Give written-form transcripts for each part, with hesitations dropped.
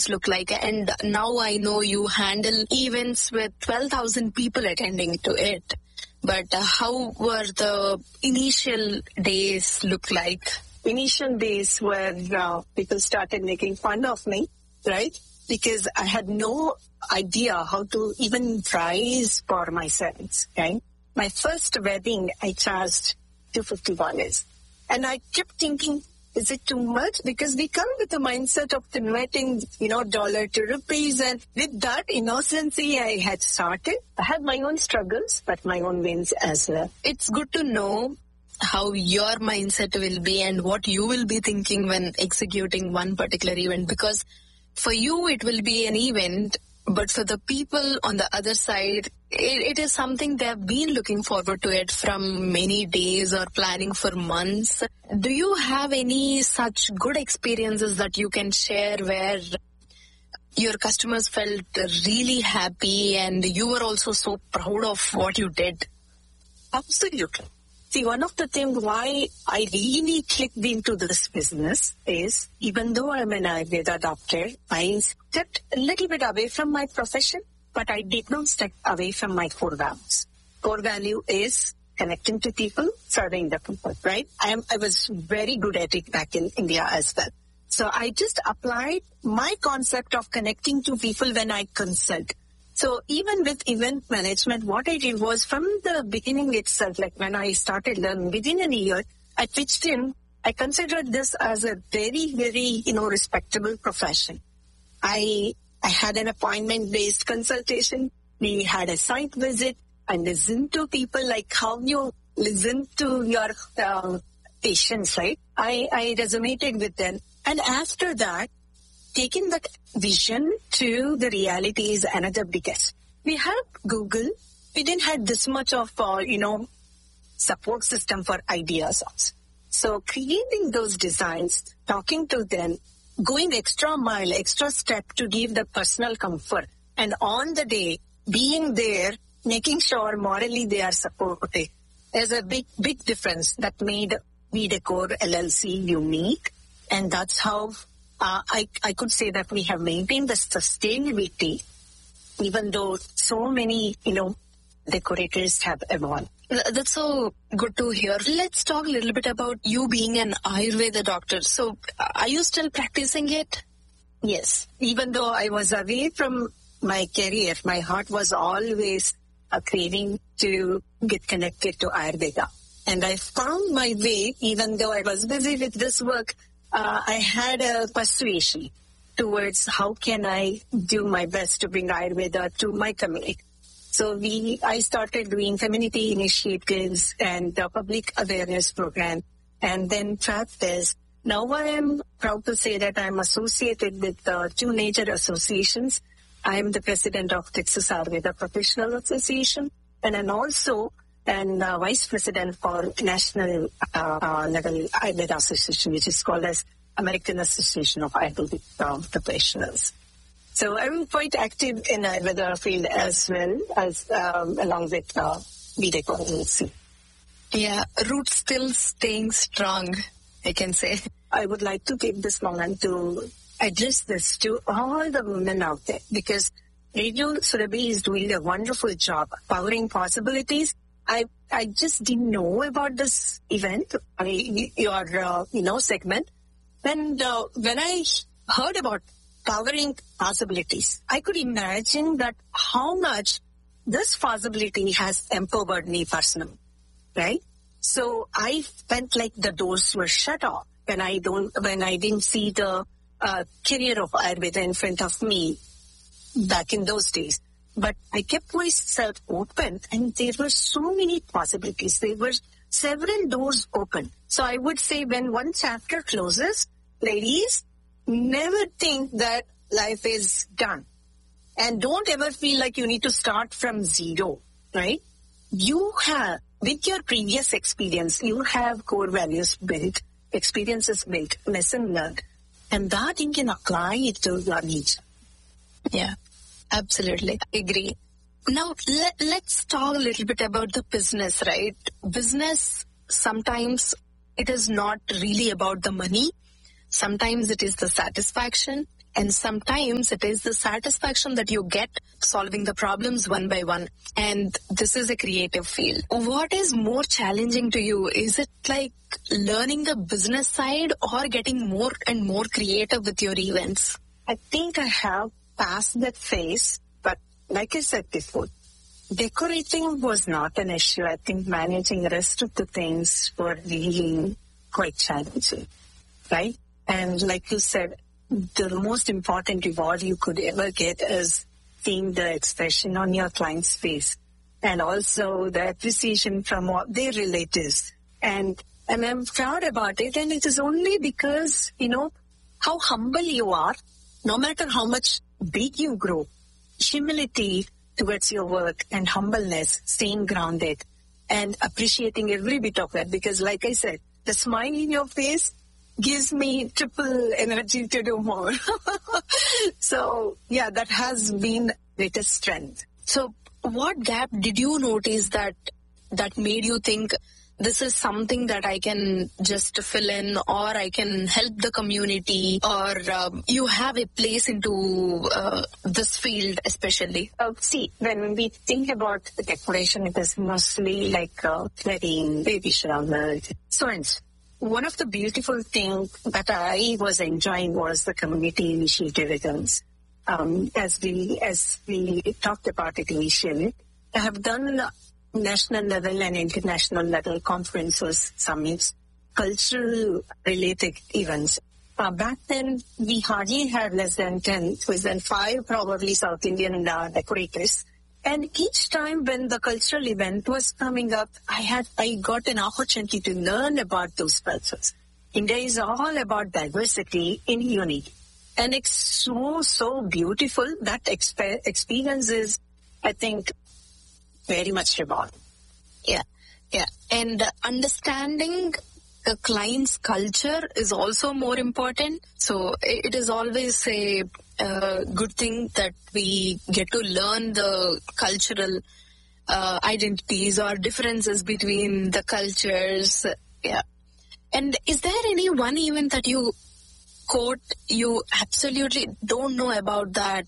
days look like? And now I know you handle events with 12,000 people attending to it. But how were the initial days look like? Initial days where people started making fun of me, right? Because I had no idea how to even price for my service, right? My first wedding, I charged $250. And I kept thinking, is it too much? Because we come with the mindset of converting, dollar to rupees. And with that innocency I had started, I had my own struggles, but my own wins as well. It's good to know how your mindset will be and what you will be thinking when executing one particular event. Because for you, it will be an event, but for the people on the other side, it is something they have been looking forward to it from many days or planning for months. Do you have any such good experiences that you can share where your customers felt really happy and you were also so proud of what you did? Absolutely. See, one of the things why I really clicked into this business is, even though I'm an Ayurveda doctor, I stepped a little bit away from my profession, but I did not step away from my core values. Core value is connecting to people, serving the people, right? I was very good at it back in India as well. So I just applied my concept of connecting to people when I consult. So even with event management, what I did was from the beginning itself, like when I started learning, within a year, I pitched in. I considered this as a very, very, respectable profession. I had an appointment-based consultation. We had a site visit. I listened to people like how you listen to your patients, right? I resonated with them. And after that, taking that vision to the reality is another biggest. We had Google. We didn't have this much of, support system for ideas also. So creating those designs, talking to them, going extra mile, extra step to give the personal comfort. And on the day, being there, making sure morally they are supported. There's a big, big difference that made VDecor LLC unique. And that's how I could say that we have maintained the sustainability, even though so many, decorators have evolved. That's so good to hear. Let's talk a little bit about you being an Ayurveda doctor. So are you still practicing it? Yes. Even though I was away from my career, my heart was always a craving to get connected to Ayurveda. And I found my way, even though I was busy with this work, I had a persuasion towards how can I do my best to bring Ayurveda to my community. So I started doing community initiatives and public awareness program, and then practice. Now I am proud to say that I'm associated with two major associations. I am the president of Texas Ayurveda Professional Association, and I'm also vice president for national level Ayurveda Association, which is called as American Association of Ayurvedic Professionals. So I'm quite active in Ayurveda field as well as along with VDecor. Yeah, roots still staying strong, I can say. I would like to take this moment to address this to all the women out there, because Radio Surabhi is doing a wonderful job powering possibilities. I just didn't know about this event, your segment. And when I heard about powering possibilities, I could imagine that how much this possibility has empowered me personally, right? So I felt like the doors were shut off when I didn't see the career of Ayurveda in front of me back in those days. But I kept myself open, and there were so many possibilities. There were several doors open. So I would say when one chapter closes, ladies, never think that life is done. And don't ever feel like you need to start from zero, right? You have, with your previous experience, you have core values built, experiences built, lesson learned. And that you can apply it to your needs. Yeah. Absolutely. I agree. Now, let's talk a little bit about the business, right? Business, sometimes it is not really about the money. Sometimes it is the satisfaction. And sometimes it is the satisfaction that you get solving the problems one by one. And this is a creative field. What is more challenging to you? Is it like learning the business side or getting more and more creative with your events? I think I have passed that phase, but like I said before, decorating was not an issue. I think managing the rest of the things were really quite challenging, right? And like you said, the most important reward you could ever get is seeing the expression on your client's face and also the appreciation from all their relatives. And I'm proud about it. And it is only because, how humble you are, no matter how much big you grow, humility towards your work and humbleness, staying grounded and appreciating every bit of it. Because like I said, the smile in your face gives me triple energy to do more. So, yeah, that has been greatest strength. So what gap did you notice that made you think this is something that I can just fill in, or I can help the community, or you have a place into this field especially? See, when we think about the decoration, it is mostly like wedding, baby shower, so and so. One of the beautiful things that I was enjoying was the community initiative events. As we talked about it initially, I have done national level and international level conferences, summits, cultural related events. Back then, we hardly had less than 5 probably South Indian decorators. And each time when the cultural event was coming up, I got an opportunity to learn about those cultures. India is all about diversity in unity. And it's so beautiful. That experience is, I think, very much rewarding. Yeah. And understanding the client's culture is also more important. So it is always a good thing that we get to learn the cultural identities or differences between the cultures. Yeah. And is there any one event that you quote, you absolutely don't know about that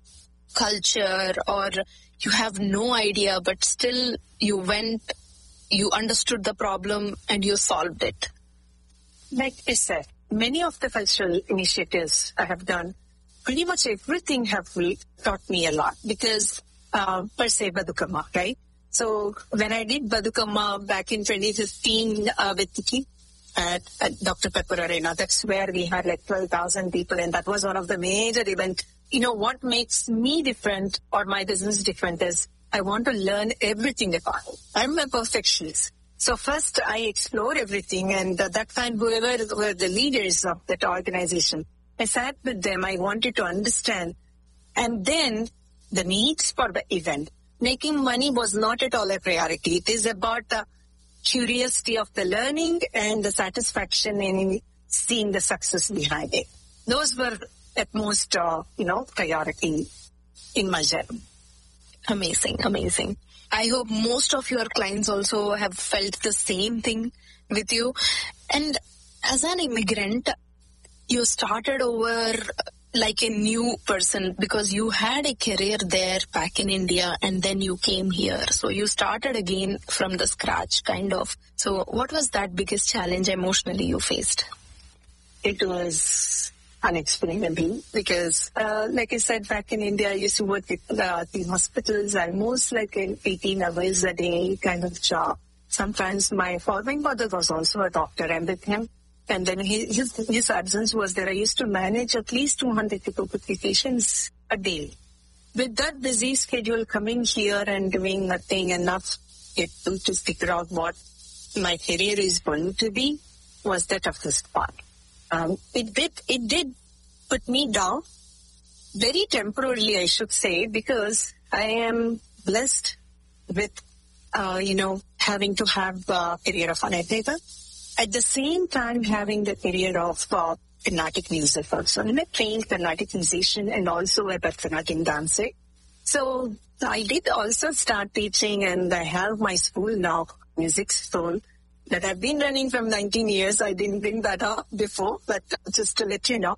culture, or you have no idea, but still you went, you understood the problem and you solved it? Like I said, many of the cultural initiatives I have done, pretty much everything have taught me a lot, because per se Badukamma, right? So when I did Badukamma back in 2015 with Tiki at Dr. Pepper Arena, that's where we had like 12,000 people, and that was one of the major events. What makes me different or my business different is I want to learn everything about it. I'm a perfectionist. So first I explore everything, and that time whoever were the leaders of that organization, I sat with them, I wanted to understand. And then the needs for the event. Making money was not at all a priority. It is about the curiosity of the learning and the satisfaction in seeing the success behind it. Those were at most, priority in my journey. Amazing. I hope most of your clients also have felt the same thing with you. And as an immigrant, you started over like a new person, because you had a career there back in India and then you came here. So you started again from the scratch, kind of. So what was that biggest challenge emotionally you faced? It was unexplainable, because like I said, back in India, I used to work with the hospitals, almost like an 18 hours a day kind of job. Sometimes my following mother was also a doctor, and with him, and then his absence was there. I used to manage at least 200 patients a day. With that busy schedule, coming here and doing nothing enough to figure out what my career is going to be was the toughest part. It did put me down, very temporarily, I should say, because I am blessed with, having to have a career of an editor. At the same time, having the career of Carnatic music also. I'm a trained Carnatic musician and also a Bharatanatyam dancer. So I did also start teaching, and I have my school now, music school, that I've been running from 19 years. I didn't bring that up before, but just to let you know,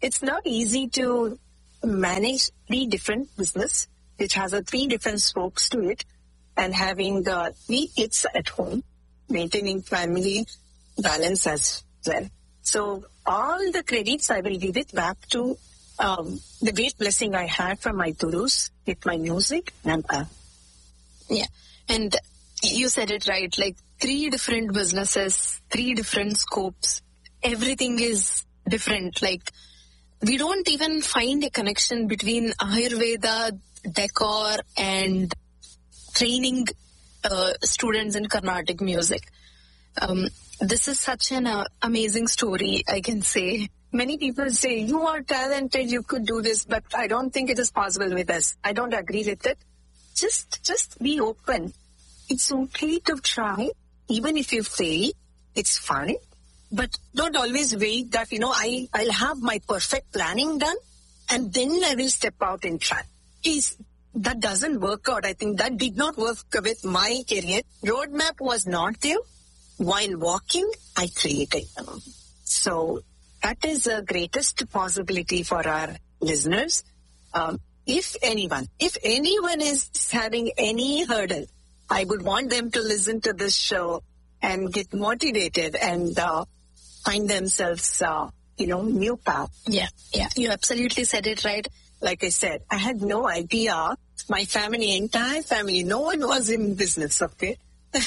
it's not easy to manage 3 different business, which has 3 different spokes to it, and having 3 kids at home, maintaining family balance as well. So all the credits I will give it back to the great blessing I had from my gurus with my music and Yeah. And you said it right, like 3 different businesses, 3 different scopes. Everything is different. Like we don't even find a connection between Ayurveda, decor, and training students in Carnatic music. This is such an amazing story, I can say. Many people say, you are talented, you could do this, but I don't think it is possible with us. I don't agree with it. Just be open. It's okay to try. Even if you fail, it's fine. But don't always wait that, I'll have my perfect planning done and then I will step out and try. That doesn't work out. I think that did not work with my career. Roadmap was not there. While walking, I created them. So that is the greatest possibility for our listeners. If anyone is having any hurdle, I would want them to listen to this show and get motivated and find themselves, new path. Yeah. You absolutely said it right. Like I said, I had no idea. My entire family, no one was in business, okay?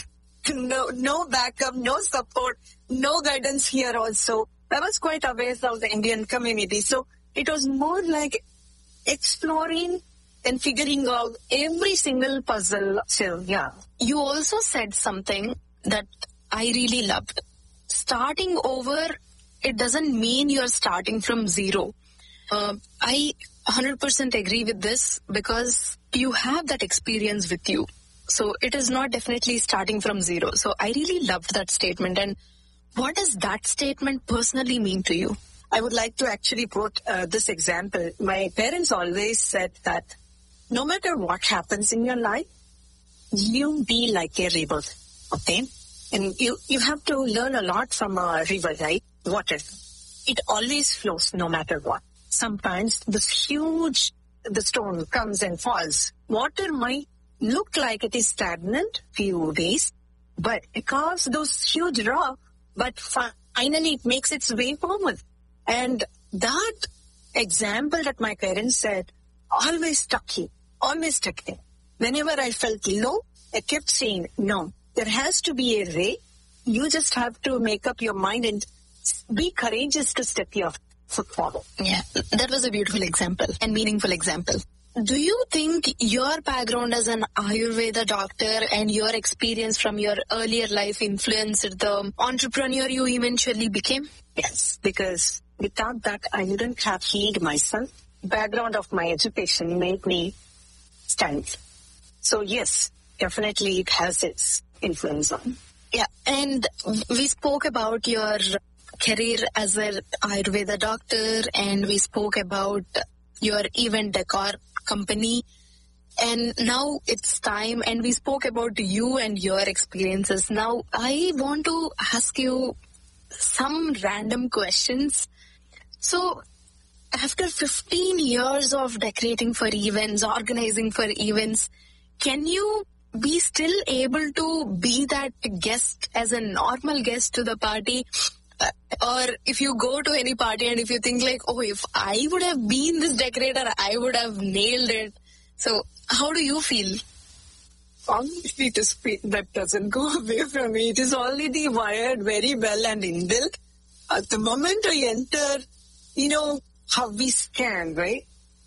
No backup, no support, no guidance here also. I was quite aware of the Indian community. So it was more like exploring and figuring out every single puzzle. So, yeah. You also said something that I really loved. Starting over, it doesn't mean you're starting from zero. I 100% agree with this because you have that experience with you. So it is not definitely starting from zero. So I really loved that statement. And what does that statement personally mean to you? I would like to actually put this example. My parents always said that no matter what happens in your life, you be like a river, okay? And you have to learn a lot from a river, right? Water. It always flows no matter what. Sometimes the storm comes and falls. Water might look like it is stagnant few days, but because those huge rock, but finally it makes its way forward. And that example that my parents said always stuck in. Whenever I felt low, I kept saying, no, there has to be a way. You just have to make up your mind and be courageous to step your foot forward. Yeah, that was a beautiful example and meaningful example. Do you think your background as an Ayurveda doctor and your experience from your earlier life influenced the entrepreneur you eventually became? Yes, because without that, I wouldn't have healed myself. Background of my education made me stand. So yes, definitely it has its influence on. Yeah, and we spoke about your career as an Ayurveda doctor, and we spoke about your event decor company, and now it's time, and we spoke about you and your experiences. Now I want to ask you some random questions. So after 15 years of decorating for events, organizing for events, can you be still able to be that guest as a normal guest to the party? Or if you go to any party and if you think like, oh, if I would have been this decorator, I would have nailed it. So how do you feel? Honestly to speak, that doesn't go away from me. It is already wired very well and inbuilt. At the moment I enter, how we scan, right?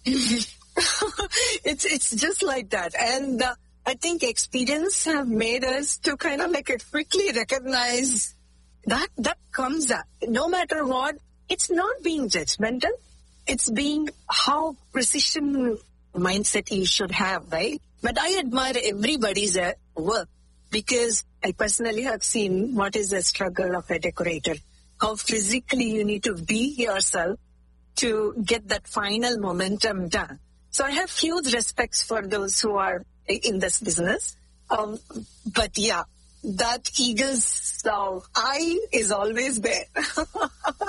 It's just like that. And I think experience have made us to kind of like quickly recognize that comes up. No matter what, it's not being judgmental. It's being how precision mindset you should have, right? But I admire everybody's work because I personally have seen what is the struggle of a decorator. How physically you need to be yourself to get that final momentum done. So I have huge respects for those who are in this business. But yeah, that eagle's eye is always there.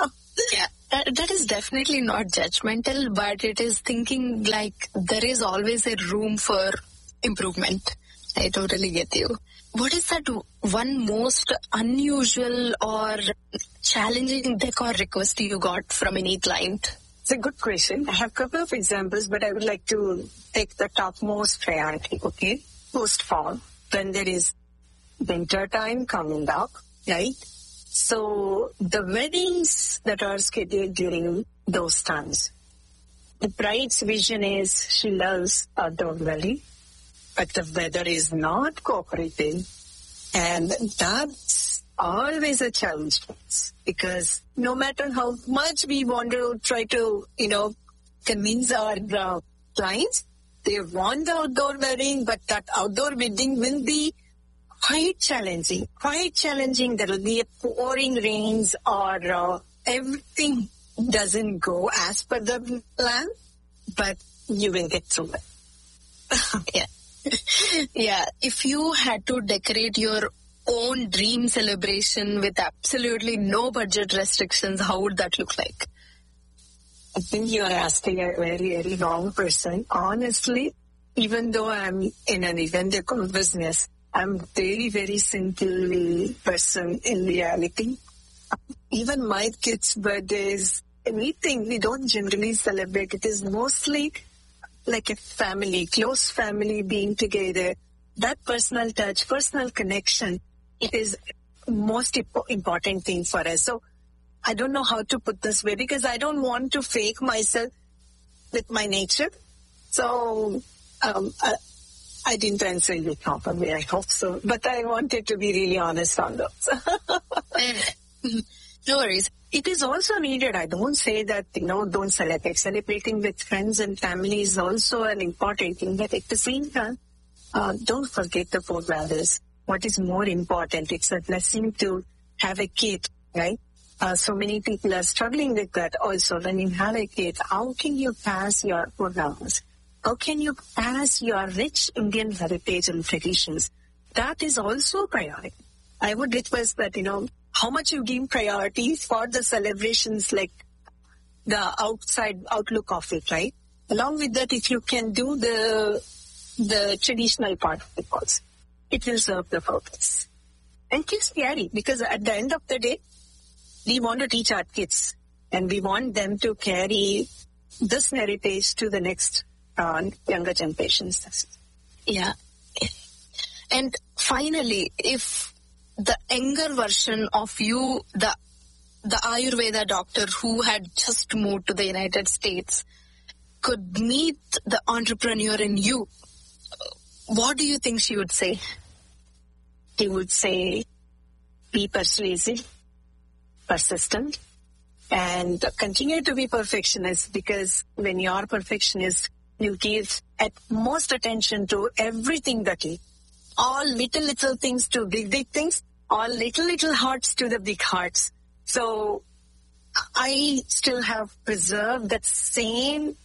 Yeah, that is definitely not judgmental, but it is thinking like there is always a room for improvement. I totally get you. What is that one most unusual or challenging decor request you got from any client? It's a good question. I have a couple of examples, but I would like to take the topmost priority, okay? Post-fall, when there is winter time coming up, right? So the weddings that are scheduled during those times, the bride's vision is she loves outdoor wedding, but the weather is not cooperating. And that's always a challenge for us, because no matter how much we want to try to, convince our clients, they want the outdoor wedding, but that outdoor wedding will be quite challenging. There will be a pouring rains or everything doesn't go as per the plan, but you will get through it. Yeah. Yeah, if you had to decorate your own dream celebration with absolutely no budget restrictions, how would that look like? I think you are asking a very, very wrong person. Honestly, even though I'm in an event decor business, I'm very, very simple person in reality. Even my kids' birthdays, anything, we don't generally celebrate. It is mostly like a family, close family being together. That personal touch, personal connection, it is most important thing for us. So I don't know how to put this way, because I don't want to fake myself with my nature. So I didn't answer you properly, I hope so. But I wanted to be really honest on those. No worries. It is also needed. I don't say that, don't celebrate. Celebrating with friends and family is also an important thing. But at the same time, don't forget the four values. What is more important? It's a blessing to have a kid, right? So many people are struggling with that also. When you have a kid, how can you pass your four values? How can you pass your rich Indian heritage and traditions? That is also priority. I would request that, how much you give priorities for the celebrations, like the outside outlook of it, right? Along with that, if you can do the traditional part of it also, it will serve the purpose. And kids carry, because at the end of the day, we want to teach our kids, and we want them to carry this heritage to the next younger generations. Yeah. And finally, if the younger version of you, the Ayurveda doctor who had just moved to the United States, could meet the entrepreneur in you, what do you think she would say? She would say, be persuasive, persistent, and continue to be perfectionist, because when you are perfectionist, you give at most attention to everything that you, all little things to big things, all little hearts to the big hearts. So I still have preserved that same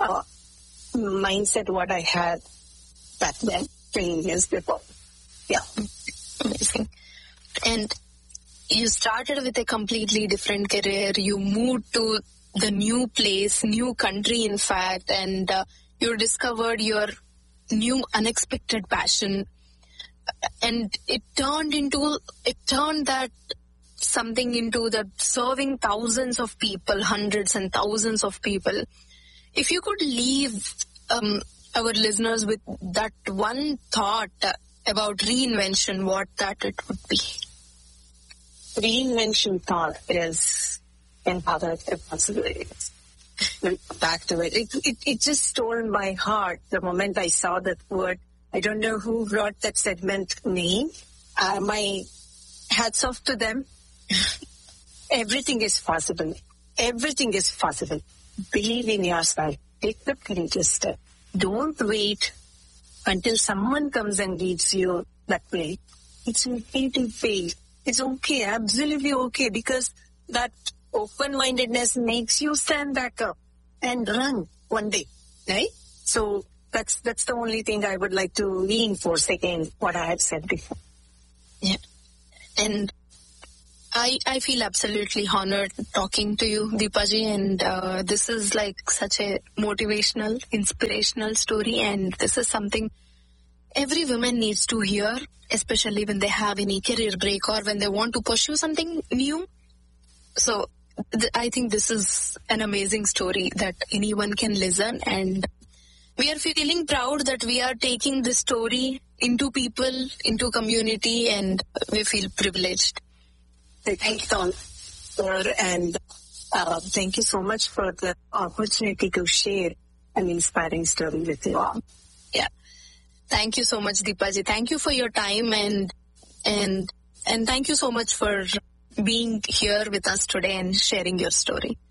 mindset what I had back then, 20 years before. Yeah. Amazing. And you started with a completely different career. You moved to the new place, new country, in fact, and you discovered your new unexpected passion. And it turned that something into the serving thousands of people, hundreds and thousands of people. If you could leave our listeners with that one thought about reinvention, what that it would be? Reinvention thought is empower the possibilities. Back to it. It just stole my heart the moment I saw that word. I don't know who brought that segment name. My hats off to them. Everything is possible. Everything is possible. Believe in yourself. Take the courageous step. Don't wait until someone comes and leads you that way. It's okay to fail. It's okay, absolutely okay, because that open-mindedness makes you stand back up and run one day, right? So that's the only thing I would like to reinforce again, what I had said before. Yeah. And I feel absolutely honored talking to you, Deepaji, and this is like such a motivational, inspirational story, and this is something every woman needs to hear, especially when they have any career break or when they want to pursue something new. So I think this is an amazing story that anyone can listen, and we are feeling proud that we are taking this story into people, into community, and we feel privileged. Thank you, sir, and thank you so much for the opportunity to share an inspiring story with you all. Yeah. Thank you so much, Deepaji. Thank you for your time and thank you so much for being here with us today and sharing your story.